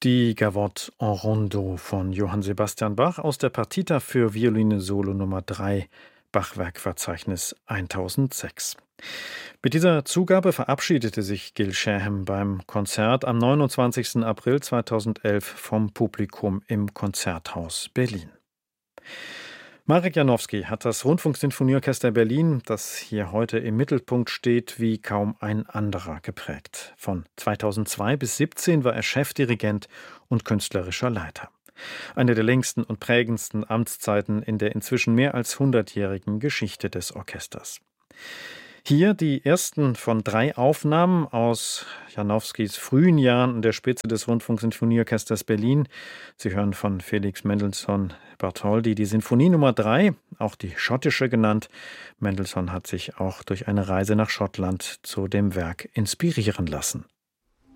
Die Gavotte en Rondo von Johann Sebastian Bach aus der Partita für Violine Solo Nummer 3, Bachwerkverzeichnis 1006. Mit dieser Zugabe verabschiedete sich Gil Shaham beim Konzert am 29. April 2011 vom Publikum im Konzerthaus Berlin. Marek Janowski hat das Rundfunksinfonieorchester Berlin, das hier heute im Mittelpunkt steht, wie kaum ein anderer geprägt. Von 2002 bis 2017 war er Chefdirigent und künstlerischer Leiter. Eine der längsten und prägendsten Amtszeiten in der inzwischen mehr als 100-jährigen Geschichte des Orchesters. Hier die ersten von 3 Aufnahmen aus Janowskis frühen Jahren an der Spitze des Rundfunksinfonieorchesters Berlin. Sie hören von Felix Mendelssohn Bartholdy die Sinfonie Nummer 3, auch die schottische genannt. Mendelssohn hat sich auch durch eine Reise nach Schottland zu dem Werk inspirieren lassen.